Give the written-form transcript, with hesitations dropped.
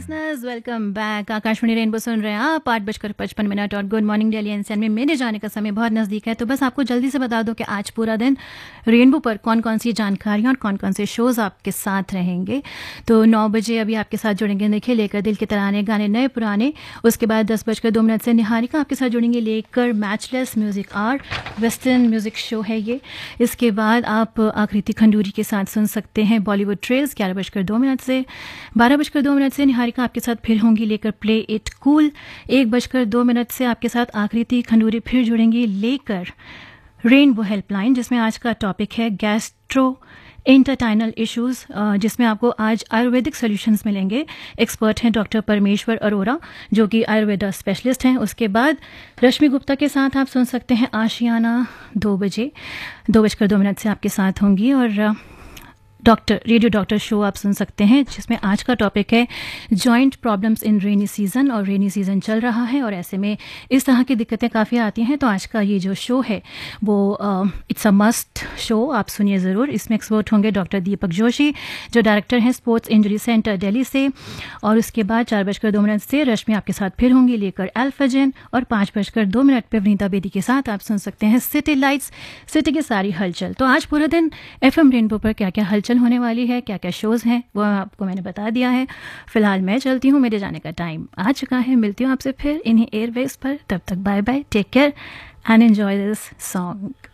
Listeners, welcome back. Akashvani rainbow सुन रहे हैं आप 8:55 और गुड मॉर्निंग दिल्ली एनसीआर में मेरे जाने का समय बहुत नज़दीक है, तो बस आपको जल्दी से बता दो कि आज पूरा दिन रेनबो पर कौन कौन सी जानकारियाँ और कौन कौन से शोज़ आपके साथ रहेंगे। तो 9 बजे अभी आपके साथ जुड़ेंगे निखिल लेकर दिल के तराने गाने नए पुराने। उसके बाद 10:02 से निहारिका आपके साथ जुड़ेंगे लेकर matchless music are western music show है ये। इसके बाद आप आकृति खंडूरी के साथ सुन सकते हैं बॉलीवुड ट्रेल्स 11:02 से। 12:02 से निहारिका आपके साथ फिर होंगी लेकर प्ले इट कूल। 1:02 से आपके साथ आकृति खंडूरी फिर जुड़ेंगी लेकर रेनबो हेल्पलाइन, जिसमें आज का टॉपिक है गैस्ट्रो इंटेस्टाइनल इश्यूज, जिसमें आपको आज आयुर्वेदिक सॉल्यूशंस मिलेंगे। एक्सपर्ट हैं डॉक्टर परमेश्वर अरोरा, जो कि आयुर्वेदा स्पेशलिस्ट हैं। उसके बाद रश्मि गुप्ता के साथ आप सुन सकते हैं आशियाना 2 बजे। 2:02 से आपके साथ होंगी और रेडियो डॉक्टर शो आप सुन सकते हैं, जिसमें आज का टॉपिक है joint problems in rainy season. और रेनी सीजन चल रहा है और ऐसे में इस तरह की दिक्कतें काफ़ी आती हैं, तो आज का ये जो शो है वो इट्स अ मस्ट शो, आप सुनिए ज़रूर। इसमें एक्सपर्ट होंगे डॉक्टर दीपक जोशी, जो डायरेक्टर हैं स्पोर्ट्स इंजरी सेंटर दिल्ली से। और उसके बाद 4:02 से रश्मि आपके साथ फिर होंगी लेकर एल्फाजिन। और 5:02 पर वनीता बेदी के साथ आप सुन सकते हैं सिटी लाइट्स, सिटी की सारी हलचल। तो आज पूरा दिन FM रेनबो पर क्या क्या हलचल होने वाली है, क्या क्या शोज़ हैं, वो आपको मैंने बता दिया है। फिलहाल मैं चलती हूँ, मेरे जाने का टाइम आ चुका है। मिलती हूँ आपसे फिर इन्हीं एयरवेज पर, तब तक bye bye, take care and enjoy this song.